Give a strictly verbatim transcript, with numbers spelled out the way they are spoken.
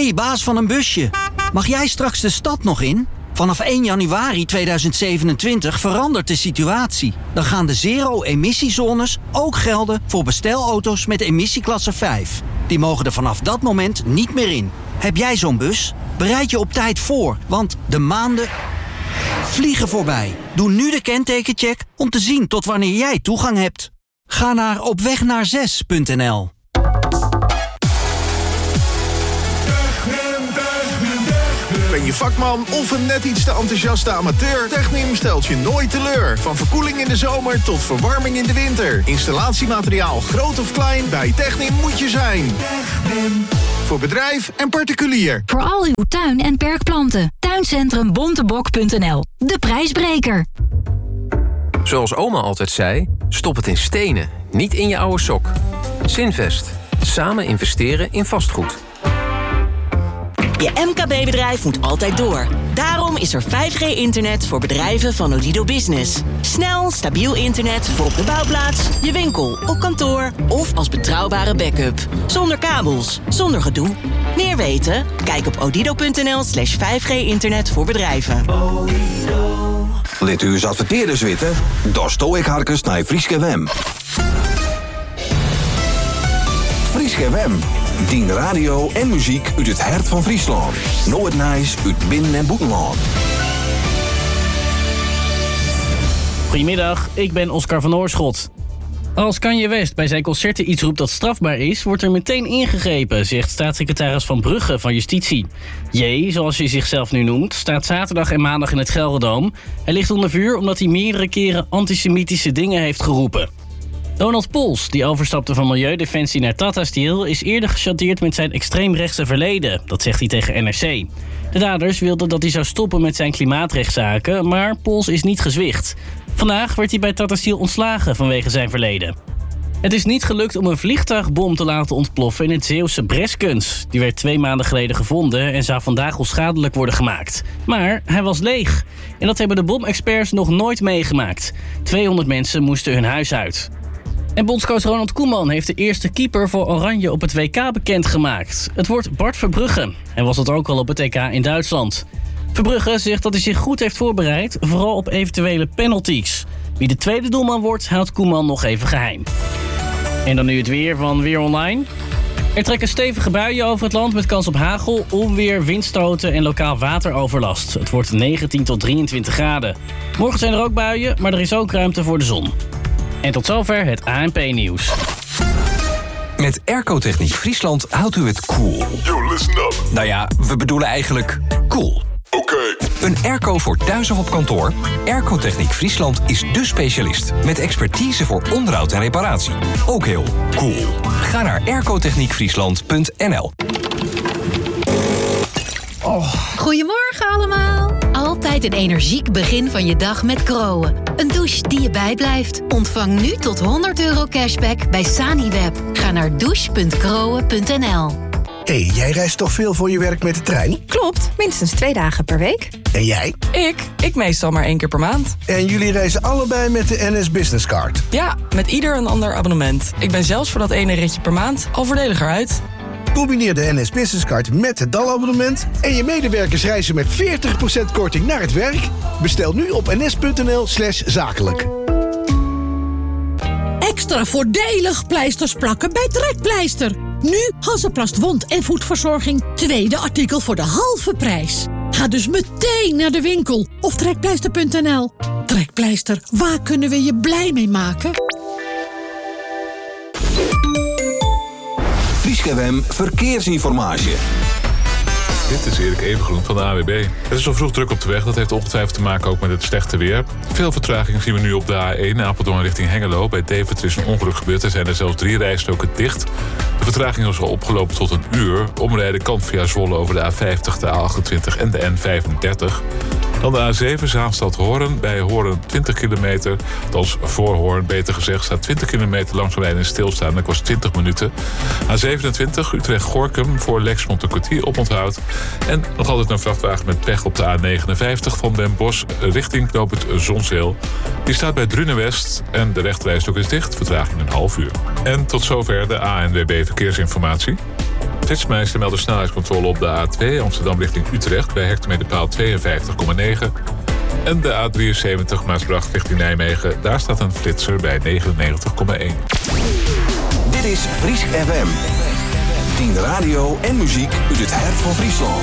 hey, baas van een busje. Mag jij straks de stad nog in? Vanaf één januari tweeduizend zevenentwintig verandert de situatie. Dan gaan de zero-emissiezones ook gelden voor bestelauto's met emissieklasse vijf. Die mogen er vanaf dat moment niet meer in. Heb jij zo'n bus? Bereid je op tijd voor, want de maanden vliegen voorbij. Doe nu de kentekencheck om te zien tot wanneer jij toegang hebt. Ga naar opwegnaar6 punt n l. Ben je vakman of een net iets te enthousiaste amateur? Technim stelt je nooit teleur. Van verkoeling in de zomer tot verwarming in de winter. Installatiemateriaal groot of klein, bij Technim moet je zijn. Technim. Voor bedrijf en particulier. Voor al uw tuin- en perkplanten. Tuincentrum Bontebok punt n l. De prijsbreker. Zoals oma altijd zei, stop het in stenen, niet in je oude sok. Zinvest. Samen investeren in vastgoed. Je M K B-bedrijf moet altijd door. Daarom is er vijf G-internet voor bedrijven van Odido Business. Snel, stabiel internet voor op de bouwplaats, je winkel, op kantoor of als betrouwbare backup. Zonder kabels, zonder gedoe. Meer weten? Kijk op odido punt n l slash vijf G internet voor bedrijven. Let u eens adverteerders weten? Daar stoor ik harkens naar Frieske Wem. Frieske Wem. Dien radio en muziek uit het hart van Friesland. Nooit nice uit binnen- en buitenland. Goedemiddag, ik ben Oscar van Oorschot. Als Kanye West bij zijn concerten iets roept dat strafbaar is, wordt er meteen ingegrepen, zegt staatssecretaris Van Brugge van Justitie. J, zoals hij zichzelf nu noemt, staat zaterdag en maandag in het Gelredome. Hij ligt onder vuur omdat hij meerdere keren antisemitische dingen heeft geroepen. Donald Pols, die overstapte van Milieudefensie naar Tata Steel, is eerder gechanteerd met zijn extreemrechtse verleden. Dat zegt hij tegen N R C. De daders wilden dat hij zou stoppen met zijn klimaatrechtszaken, maar Pols is niet gezwicht. Vandaag werd hij bij Tata Steel ontslagen vanwege zijn verleden. Het is niet gelukt om een vliegtuigbom te laten ontploffen in het Zeeuwse Breskens. Die werd twee maanden geleden gevonden en zou vandaag onschadelijk worden gemaakt. Maar hij was leeg. En dat hebben de bomexperts nog nooit meegemaakt. tweehonderd mensen moesten hun huis uit. En bondscoach Ronald Koeman heeft de eerste keeper voor Oranje op het W K bekendgemaakt. Het wordt Bart Verbrugge. Hij was het ook al op het E K in Duitsland. Verbrugge zegt dat hij zich goed heeft voorbereid, vooral op eventuele penalties. Wie de tweede doelman wordt, houdt Koeman nog even geheim. En dan nu het weer van Weer Online. Er trekken stevige buien over het land met kans op hagel, onweer, windstoten en lokaal wateroverlast. Het wordt negentien tot drieëntwintig graden. Morgen zijn er ook buien, maar er is ook ruimte voor de zon. En tot zover het A N P-nieuws. Met Airco-techniek Friesland houdt u het cool. Yo, listen up. Nou ja, we bedoelen eigenlijk cool. Oké. Okay. Een airco voor thuis of op kantoor? Airco-techniek Friesland is dé specialist. Met expertise voor onderhoud en reparatie. Ook heel cool. Ga naar airco-techniek friesland punt n l. Oh. Goedemorgen allemaal. Altijd een energiek begin van je dag met Kroon. Een douche die je bijblijft. Ontvang nu tot honderd euro cashback bij Saniweb. Ga naar douche punt kroon punt n l. Hé, hey, jij reist toch veel voor je werk met de trein? Klopt, minstens twee dagen per week. En jij? Ik? Ik meestal maar één keer per maand. En jullie reizen allebei met de N S Business Card? Ja, met ieder een ander abonnement. Ik ben zelfs voor dat ene ritje per maand al voordeliger uit. Combineer de N S Business Card met het D A L-abonnement... en je medewerkers reizen met veertig procent korting naar het werk. Bestel nu op ns punt n l slash zakelijk. Extra voordelig pleisters plakken bij Trekpleister. Nu Hansaplast wond- en voetverzorging. Tweede artikel voor de halve prijs. Ga dus meteen naar de winkel of trekpleister punt n l. Trekpleister, waar kunnen we je blij mee maken? Frieske Wem Verkeersinformatie. Dit is Erik Evengroen van de A W B. Het is al vroeg druk op de weg. Dat heeft ongetwijfeld te maken ook met het slechte weer. Veel vertraging zien we nu op de A één Apeldoorn richting Hengelo. Bij Deventer is een ongeluk gebeurd. Er zijn er zelfs drie rijstroken dicht. De vertraging is al opgelopen tot een uur. Omrijden kan via Zwolle over de A vijftig, de A achtentwintig en de N vijfendertig. Dan de A zeven Zaanstad-Hoorn. Bij Hoorn twintig kilometer. Althans voor Hoorn, beter gezegd, staat twintig kilometer langzaam rijden en stilstaan. Dat kost twintig minuten. A zevenentwintig Utrecht-Gorkum voor Lexmond een kwartier oponthoud. En nog altijd een vrachtwagen met pech op de A negenenvijftig van Den Bosch richting knooppunt Zonzeel. Die staat bij Drunenwest en de rechterrijstrook is dicht. Vertraging een half uur. En tot zover de A N W B Verkeersinformatie. Flitsmeister meldt de snelheidscontrole op de A twee Amsterdam richting Utrecht bij hectometerpaal tweeënvijftig komma negen. En de A drieënzeventig Maasbracht richting Nijmegen. Daar staat een flitser bij negenennegentig komma één. Dit is Friesk F M. tien radio en muziek uit het hart van Friesland.